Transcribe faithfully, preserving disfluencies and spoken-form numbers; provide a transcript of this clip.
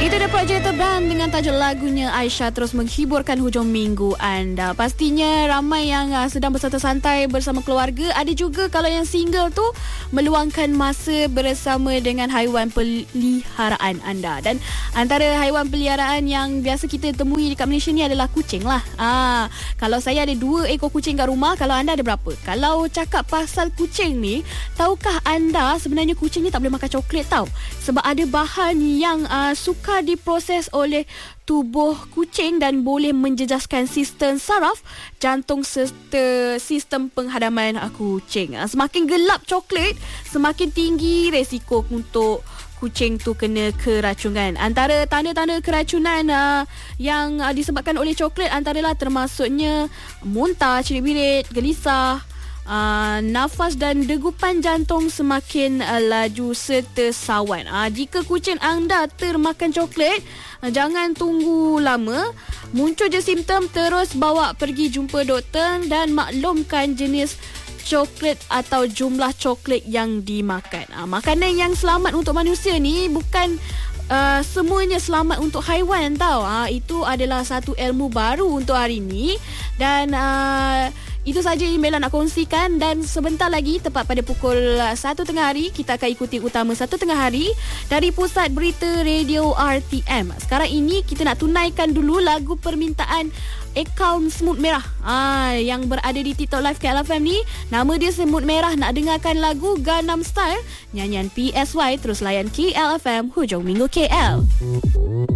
Itu dia Project Band dengan tajuk lagunya Aisyah terus menghiburkan hujung minggu anda. Pastinya ramai yang uh, sedang bersantai-santai bersama keluarga. Ada juga kalau yang single tu meluangkan masa bersama dengan haiwan peliharaan anda. Dan antara haiwan peliharaan yang biasa kita temui dekat Malaysia ni adalah kucing lah. Ah, kalau saya ada dua ekor kucing kat rumah, kalau anda ada berapa? Kalau cakap pasal kucing ni, tahukah anda sebenarnya kucing ni tak boleh makan coklat tau. Sebab ada bahan yang uh, suka diproses oleh tubuh kucing dan boleh menjejaskan sistem saraf, jantung serta sistem penghadaman kucing. Semakin gelap coklat, semakin tinggi resiko untuk kucing tu kena keracunan. Antara tanda-tanda keracunan uh, yang uh, disebabkan oleh coklat antaralah termasuknya muntah, cerit-berit, gelisah, Uh, nafas dan degupan jantung semakin uh, laju serta sawan. Uh, jika kucing anda termakan coklat, uh, jangan tunggu lama. Muncul je simptom, terus bawa pergi jumpa doktor dan maklumkan jenis coklat atau jumlah coklat yang dimakan. Uh, makanan yang selamat untuk manusia ni bukan Uh, semuanya selamat untuk haiwan tau. Uh, itu adalah satu ilmu baru untuk hari ni. Dan uh, itu saja email nak kongsikan. Dan sebentar lagi, tepat pada pukul satu tengah hari, kita akan ikuti utama satu tengah hari dari Pusat Berita Radio R T M. Sekarang ini kita nak tunaikan dulu lagu permintaan akaun Semut Merah ah, yang berada di TikTok Live K L F M ni. Nama dia Semut Merah. Nak dengarkan lagu Gangnam Style nyanyian P S Y? Terus layan K L F M Hujung Minggu K L.